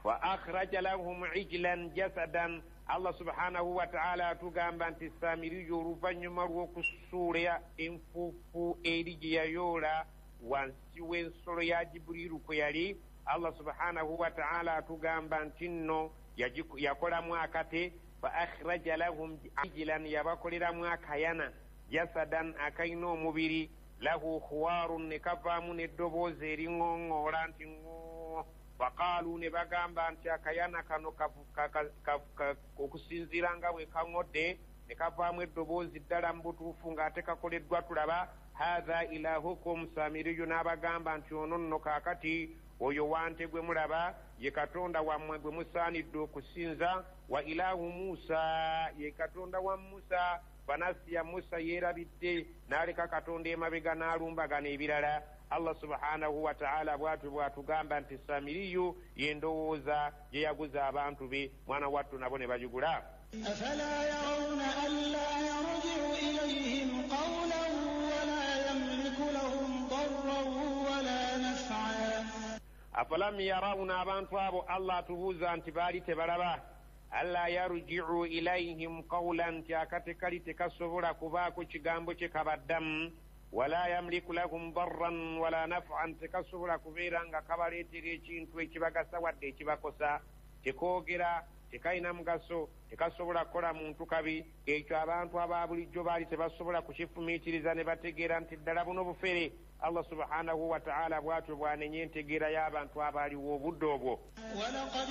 wa akhraja lahum ijlan jasadan. Allah subhanahu wa ta'ala atugamba nti Samiriyu oluvannyuma lw'okusuula enfuufu eri gye yayoola wansi w'ensolo ya Jibuliru kwe yali, Allah subhanahu wa ta'ala atugamba nti nno yakolamu akate, fa akhraja lahum ijlan, yabakoleramu akayana, jasadan akayina omubiri, lahu khuwarun, ne kavaamu n'eddoboozi eriŋŋoŋŋoola nti ŋŋoo. Faqaalu, ne bagamba nti akayana kano okusinziira nga bwe kaŋŋodde ne kavaamu eddoboozi ddala mu butuufu ng'ate kakoleddwa tulaba, haadha ilahukum. Samiriyu n'abagamba nti ono nno kaakati oyo wante gwe mulaba ye katonda wammwe gwe musaanidde okusinza, wa ilahu Musa, ye katonda wa Musa. Fanasiya, Musa yeerabidde n'aleka katonda emabega n'alumbagana ebirala. Allah subhanahu wa ta'ala bw'atugamba nti Samiriyu yendowooza gye yaguza abantu be, mwana wattu nabo ne bagigula. أفلا يرون ألا يرجع إليهم قولا ولا يملك لهم ضرا ولا نفعا. أفلم يرون abantu abo Allah atubuuza nti baali tebalaba, alla yarji'u ilayhim qawlan, nti akate kali tekasobola kubaako kigambo kye kabaddamu, wala yamliku lahum darran wala naf'an, tekasobola kubeera nga kabaleetera ekintu ekibagasa wadde ekibakosa, tekoogera, tekayina mugaso, tekasobola kukola muntu kabi. Ekyo abantu aba bulijjo baali tebasobola kukifumiitiriza ne bategeera nti ddala buno bufere. Allah subhanahu wa ta'ala bw'atyo bw'anenya entegeera y'abantu abaaliwo obudde obwo.